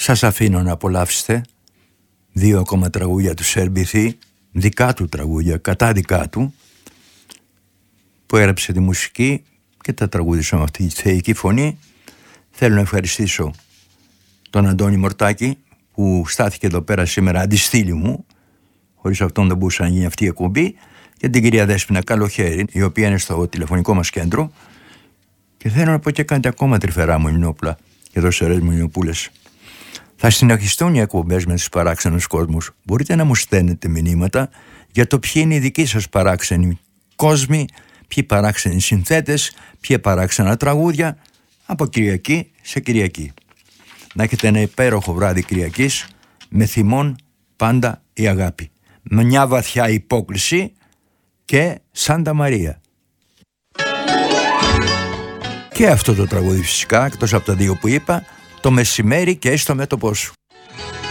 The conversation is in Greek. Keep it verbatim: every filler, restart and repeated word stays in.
Σας αφήνω να απολαύσετε δύο ακόμα τραγούδια του Σέρμπιθη, δικά του τραγούδια, κατά δικά του, που έγραψε τη μουσική και τα τραγούδισα με αυτή τη θεϊκή φωνή. Θέλω να ευχαριστήσω τον Αντώνη Μορτάκη που στάθηκε εδώ πέρα σήμερα αντιστήλη μου, χωρίς αυτόν δεν μπορούσε να γίνει αυτή η εκπομπή, και την κυρία Δέσποινα Καλοχέρη, η οποία είναι στο τηλεφωνικό μας κέντρο, και θέλω να πω και κάτι ακόμα τρυφερά μου Ιμνόπουλα και δροσερές μου Ιμνοπούλες. Θα συνεχιστούν οι εκπομπές με τους παράξενους κόσμους. Μπορείτε να μου στέλνετε μηνύματα για το ποιοι είναι οι δικοί σας παράξενοι κόσμοι, ποιοι παράξενοι συνθέτες, ποιοι παράξενα τραγούδια, από Κυριακή σε Κυριακή. Να έχετε ένα υπέροχο βράδυ Κυριακής, με θυμόν πάντα η αγάπη, με μια βαθιά υπόκληση και Σάντα Μαρία. Και αυτό το τραγούδι φυσικά, εκτός από τα δύο που είπα, το μεσημέρι και στο μέτωπό σου.